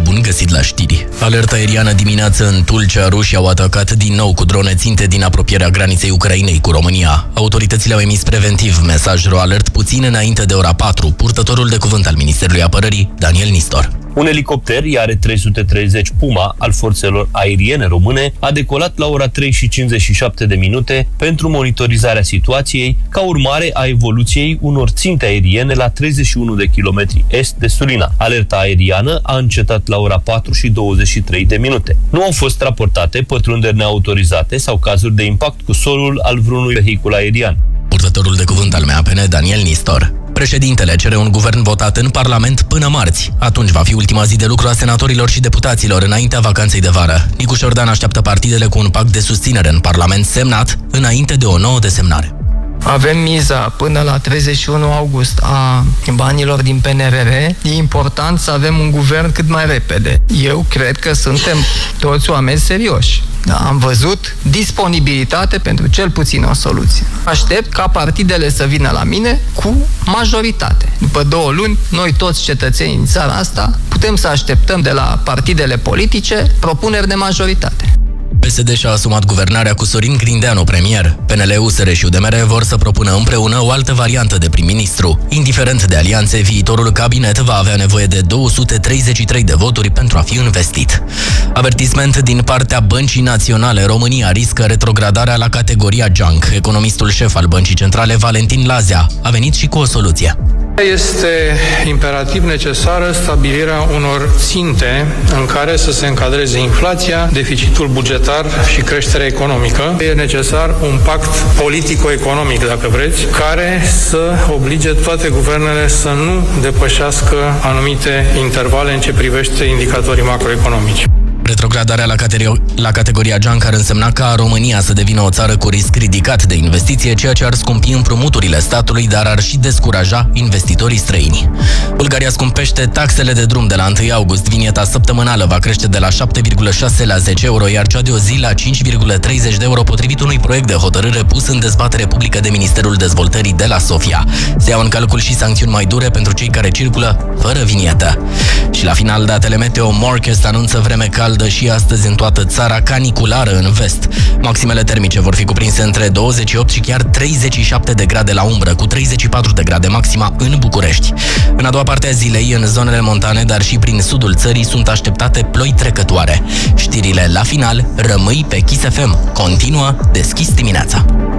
bun găsit la știri. Alertă aeriană dimineață în Tulcea. Rușii au atacat din nou cu drone ținte din apropierea graniței Ucrainei cu România. Autoritățile au emis preventiv mesaj ro-alert puțin înainte de ora 4. Purtătorul de cuvânt al Ministerului Apărării, Daniel Nistor. Un elicopter IR-330 Puma al forțelor aeriene române a decolat la ora 3:57 pentru monitorizarea situației, ca urmare a evoluției unor ținte aeriene la 31 de kilometri est de Sulina. Alerta aeriană a încetat la ora 4:23. Nu au fost raportate pătrunderi neautorizate sau cazuri de impact cu solul al vreunui vehicul aerian. Purtătorul de cuvânt al MAPN, Daniel Nistor. Președintele cere un guvern votat în Parlament până marți. Atunci va fi ultima zi de lucru a senatorilor și deputaților înaintea vacanței de vară. Nicu Șordan așteaptă partidele cu un pact de susținere în Parlament semnat înainte de o nouă desemnare. Avem miza până la 31 august a banilor din PNRR. E important să avem un guvern cât mai repede. Eu cred că suntem toți oameni serioși. Da, am văzut disponibilitate pentru cel puțin o soluție. Aștept ca partidele să vină la mine cu majoritate. După 2 luni, noi toți cetățenii din țara asta putem să așteptăm de la partidele politice propuneri de majoritate. PSD și-a asumat guvernarea cu Sorin Grindeanu premier. PNL, USR și UDMR vor să propună împreună o altă variantă de prim-ministru. Indiferent de alianțe, viitorul cabinet va avea nevoie de 233 de voturi pentru a fi investit. Avertisment din partea Băncii Naționale. România riscă retrogradarea la categoria junk. Economistul șef al Băncii Centrale, Valentin Lazea, a venit și cu o soluție. Este imperativ necesară stabilirea unor ținte în care să se încadreze inflația, deficitul bugetar și creșterea economică. E necesar un pact politico-economic, dacă vreți, care să oblige toate guvernele să nu depășească anumite intervale în ce privește indicatorii macroeconomici. Retrogradarea la categoria junk ar însemna ca România să devină o țară cu risc ridicat de investiție, ceea ce ar scumpi împrumuturile statului, dar ar și descuraja investitorii străini. Bulgaria scumpește taxele de drum de la 1 august. Vinieta săptămânală va crește de la 7,6 la 10 euro, iar cea de o zi la 5,30 de euro, potrivit unui proiect de hotărâre pus în dezbatere publică de Ministerul Dezvoltării de la Sofia. Se iau în calcul și sancțiuni mai dure pentru cei care circulă fără vinietă. Și la final, datele meteo. Morchest anunță vreme caldă și astăzi în toată țara, caniculară în vest. Maximele termice vor fi cuprinse între 28 și chiar 37 de grade la umbră, cu 34 de grade maxima în București. În a doua parte a zilei, în zonele montane, dar și prin sudul țării, sunt așteptate ploi trecătoare. Știrile la final, rămâi pe Kiss FM. Continuă Deschis dimineața.